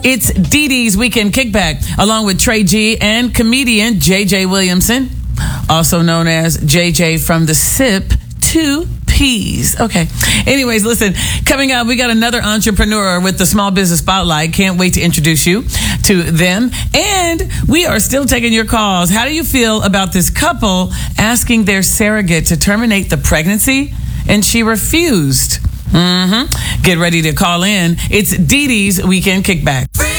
It's Dee Dee's Weekend Kickback, along with Trey G and comedian JJ Williamson, also known as JJ from the SIP 2 Ps. Okay. Anyways, listen, coming up, we got another entrepreneur with the Small Business Spotlight. Can't wait to introduce you to them. And we are still taking your calls. How do you feel about this couple asking their surrogate to terminate the pregnancy? And she refused. Get ready to call in. It's Dee Dee's Weekend Kickback.